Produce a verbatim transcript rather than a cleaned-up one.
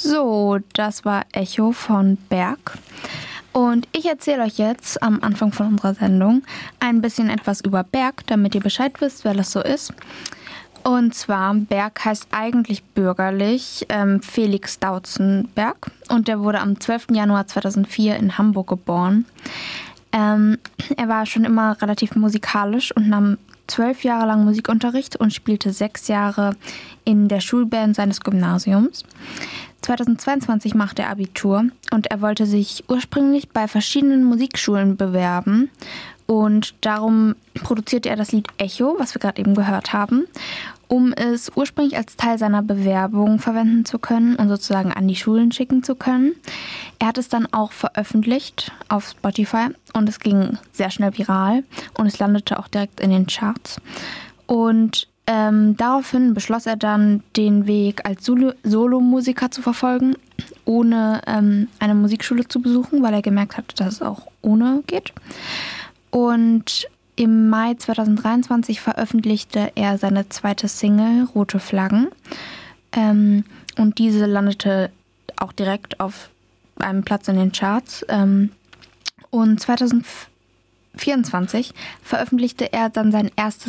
So, das war Echo von Berg. Und ich erzähle euch jetzt am Anfang von unserer Sendung ein bisschen etwas über Berg, damit ihr Bescheid wisst, wer das so ist. Und zwar, Berg heißt eigentlich bürgerlich ähm, Felix Dautzenberg und der wurde am zwölften Januar zweitausendvier in Hamburg geboren. Ähm, er war schon immer relativ musikalisch und nahm zwölf Jahre lang Musikunterricht und spielte sechs Jahre in der Schulband seines Gymnasiums. zweitausendzweiundzwanzig machte er Abitur und er wollte sich ursprünglich bei verschiedenen Musikschulen bewerben und darum produzierte er das Lied Echo, was wir gerade eben gehört haben, um es ursprünglich als Teil seiner Bewerbung verwenden zu können und sozusagen an die Schulen schicken zu können. Er hat es dann auch veröffentlicht auf Spotify und es ging sehr schnell viral und es landete auch direkt in den Charts. Und ähm, daraufhin beschloss er dann, den Weg als Solo- Solomusiker zu verfolgen, ohne ähm, eine Musikschule zu besuchen, weil er gemerkt hat, dass es auch ohne geht. Und im Mai zweitausenddreiundzwanzig veröffentlichte er seine zweite Single Rote Flaggen. Ähm, und diese landete auch direkt auf einem Platz in den Charts. Ähm, und zweitausendvierundzwanzig veröffentlichte er dann sein erstes